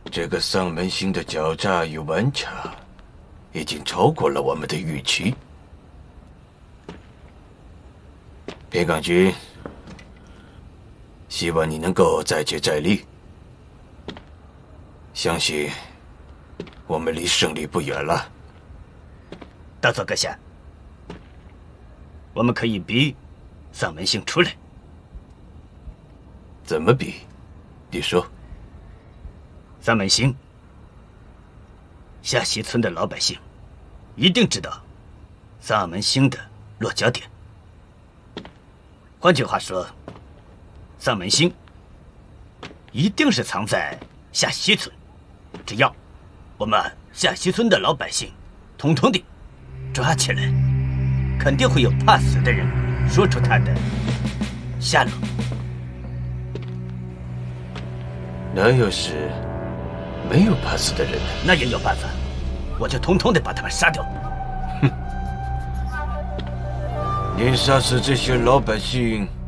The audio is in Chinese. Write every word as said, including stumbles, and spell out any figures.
这个丧门星的狡诈与顽强，已经超过了我们的预期。平岗君，希望你能够再接再厉。相信我们离胜利不远了。 大佐阁下，我们可以逼丧门星出来。 怎么逼？你说。 丧门星，下西村的老百姓一定知道丧门星的落脚点。换句话说，丧门星一定是藏在下西村。只要我们下西村的老百姓统统地抓起来，肯定会有怕死的人说出他的下落。 那要是没有怕死的人呢？ 那也有办法，我就统统的把他们杀掉。 哼！您杀死这些老百姓，